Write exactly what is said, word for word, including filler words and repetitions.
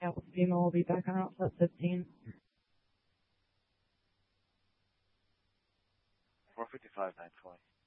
Yeah, FEMA will be back on route plus fifteen. four fifty-five, nine twenty.